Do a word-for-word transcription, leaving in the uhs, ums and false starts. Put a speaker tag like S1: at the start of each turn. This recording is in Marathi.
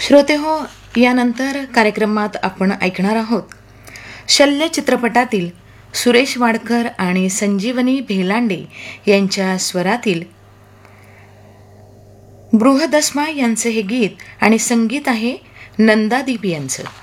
S1: श्रोते हो, यानंतर कार्यक्रमात आपण ऐकणार आहोत शल्य चित्रपटातील सुरेश वाडकर आणि संजीवनी भेलांडे यांच्या स्वरातील बृहदस्मा यांचे हे गीत आणि संगीत आहे नंदादीप यांचं.